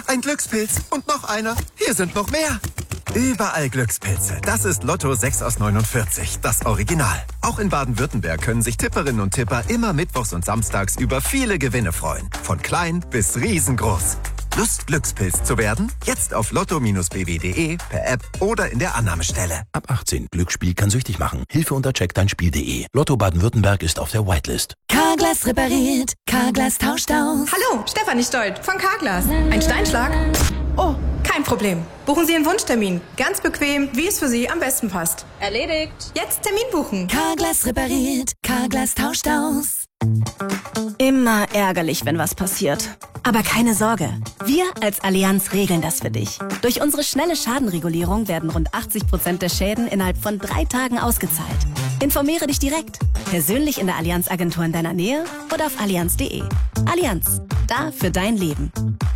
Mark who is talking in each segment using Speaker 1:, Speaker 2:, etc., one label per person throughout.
Speaker 1: ein Glückspilz und noch einer. Hier sind noch mehr. Überall Glückspilze. Das ist Lotto 6 aus 49, das Original. Auch in Baden-Württemberg können sich Tipperinnen und Tipper immer mittwochs und samstags über viele Gewinne freuen. Von klein bis riesengroß. Lust, Glückspilz zu werden? Jetzt auf lotto-bw.de, per App oder in der Annahmestelle.
Speaker 2: Ab 18. Glücksspiel kann süchtig machen. Hilfe unter checkdeinspiel.de. Lotto Baden-Württemberg ist auf der Whitelist.
Speaker 3: Carglass repariert. Carglass tauscht aus.
Speaker 4: Hallo, Stefanie Stolt von Carglass. Ein Steinschlag? Oh, kein Problem. Buchen Sie Ihren Wunschtermin. Ganz bequem, wie es für Sie am besten passt.
Speaker 5: Erledigt.
Speaker 4: Jetzt Termin buchen.
Speaker 3: Carglass repariert. Carglass tauscht aus. Immer ärgerlich, wenn was passiert. Aber keine Sorge. Wir als Allianz regeln das für dich. Durch unsere schnelle Schadenregulierung werden rund 80% der Schäden innerhalb von 3 Tagen ausgezahlt. Informiere dich direkt. Persönlich in der Allianz-Agentur in deiner Nähe oder auf allianz.de. Allianz. Da für dein Leben.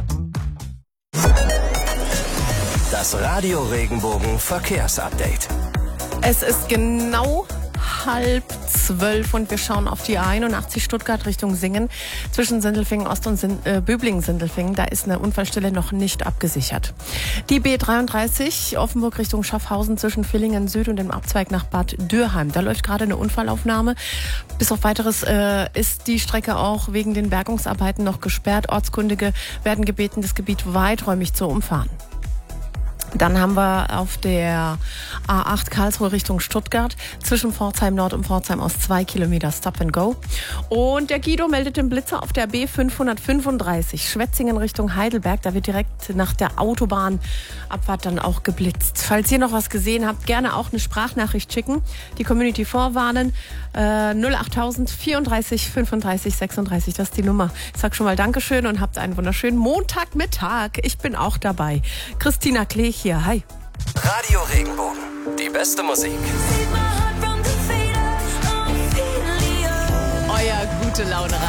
Speaker 6: Das Radio Regenbogen Verkehrsupdate.
Speaker 7: Es ist genau 11:30 und wir schauen auf die A81 Stuttgart Richtung Singen. Zwischen Sindelfingen Ost und Böblingen-Sindelfingen, da ist eine Unfallstelle noch nicht abgesichert. Die B33 Offenburg Richtung Schaffhausen zwischen Villingen Süd und dem Abzweig nach Bad Dürheim. Da läuft gerade eine Unfallaufnahme. Bis auf Weiteres ist die Strecke auch wegen den Bergungsarbeiten noch gesperrt. Ortskundige werden gebeten, das Gebiet weiträumig zu umfahren. Dann haben wir auf der A8 Karlsruhe Richtung Stuttgart zwischen Pforzheim Nord und Pforzheim Ost 2 Kilometer Stop and Go. Und der Guido meldet den Blitzer auf der B535 Schwetzingen Richtung Heidelberg. Da wird direkt nach der Autobahnabfahrt dann auch geblitzt. Falls ihr noch was gesehen habt, gerne auch eine Sprachnachricht schicken. Die Community vorwarnen. 08000 34 35 36, das ist die Nummer. Ich sag schon mal Dankeschön und habt einen wunderschönen Montagmittag. Ich bin auch dabei. Christina Klee hier, hi.
Speaker 6: Radio Regenbogen, die beste Musik.
Speaker 7: Euer gute Laune